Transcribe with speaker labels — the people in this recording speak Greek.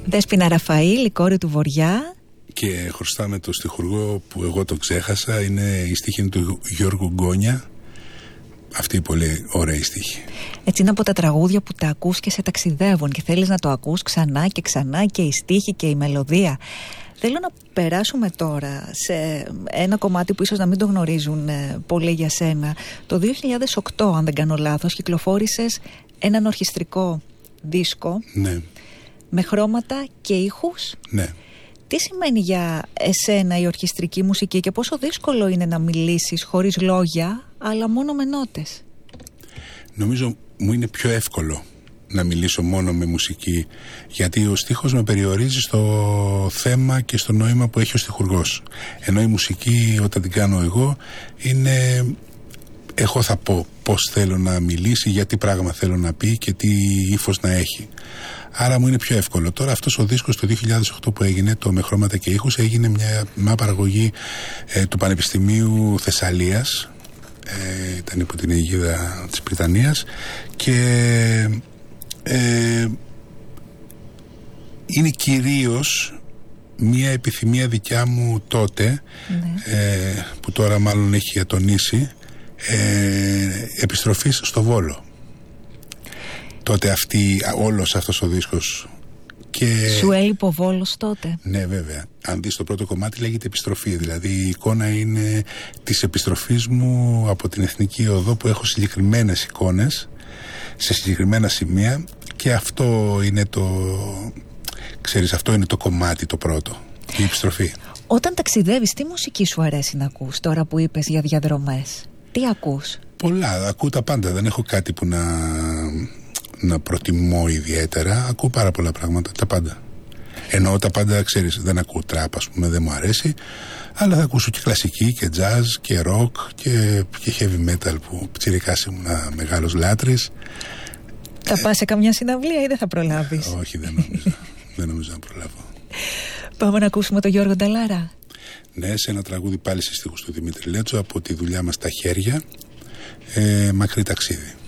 Speaker 1: Δέσποινα Ραφαήλ, η κόρη του Βοριά.
Speaker 2: Και χρωστάμε το στιχουργό που εγώ το ξέχασα. Είναι η στίχη του Γιώργου Γκόνια. Αυτή η πολύ ωραία στίχη.
Speaker 1: Έτσι είναι από τα τραγούδια που τα ακούς και σε ταξιδεύουν και θέλεις να το ακούς ξανά και ξανά, και η στίχη και η μελωδία. Θέλω να περάσουμε τώρα σε ένα κομμάτι που ίσως να μην το γνωρίζουν πολύ για σένα. Το 2008, αν δεν κάνω λάθος, κυκλοφόρησες έναν ορχιστρικό δίσκο.
Speaker 2: Ναι.
Speaker 1: Με χρώματα και ήχους.
Speaker 2: Ναι.
Speaker 1: Τι σημαίνει για εσένα η ορχιστρική μουσική και πόσο δύσκολο είναι να μιλήσεις χωρίς λόγια, αλλά μόνο με νότες?
Speaker 2: Νομίζω μου είναι πιο εύκολο να μιλήσω μόνο με μουσική, γιατί ο στίχος με περιορίζει στο θέμα και στο νόημα που έχει ο στιχουργός. Ενώ η μουσική, όταν την κάνω εγώ, είναι εγώ θα πω πώς θέλω να μιλήσει, για τι πράγμα θέλω να πει και τι ύφος να έχει. Άρα μου είναι πιο εύκολο. Τώρα αυτός ο δίσκος το 2008 που έγινε, το Με χρώματα και ήχους, έγινε μια παραγωγή του Πανεπιστημίου Θεσσαλίας. Ήταν υπό την αιγίδα της Βρυτανίας και είναι κυρίως μια επιθυμία δικιά μου τότε, που τώρα μάλλον έχει ατονίσει, επιστροφής στο Βόλο. Τότε όλος αυτός ο δίσκος. Και... Σου
Speaker 1: έλειπε ο Βόλος τότε?
Speaker 2: Ναι, βέβαια. Αν δεις το πρώτο κομμάτι, λέγεται επιστροφή. Δηλαδή η εικόνα είναι της επιστροφής μου από την Εθνική Οδό, που έχω συγκεκριμένες εικόνες σε συγκεκριμένα σημεία, και αυτό είναι αυτό είναι το κομμάτι το πρώτο, η επιστροφή.
Speaker 1: Όταν ταξιδεύεις, τι μουσική σου αρέσει να ακούς, τώρα που είπες για διαδρομές? Τι ακούς?
Speaker 2: Πολλά, ακούω τα πάντα. Δεν έχω κάτι που να προτιμώ ιδιαίτερα. Ακούω πάρα πολλά πράγματα, τα πάντα. Εννοώ τα πάντα, ξέρεις, δεν ακούω τραπ, ας πούμε, δεν μου αρέσει, αλλά θα ακούσω και κλασική και jazz και rock και heavy metal, που πιτσιρικάς ήμουν μεγάλος λάτρης.
Speaker 1: Θα πας σε καμιά συναυλία ή δεν θα προλάβεις?
Speaker 2: Όχι, δεν νομίζω. Δεν νομίζω να προλάβω.
Speaker 1: Πάμε να ακούσουμε τον Γιώργο Νταλάρα.
Speaker 2: Ναι, σε ένα τραγούδι πάλι σε στίχους του Δημήτρη Λέτσο, από τη δουλειά μας τα χέρια, μακρύ ταξίδι.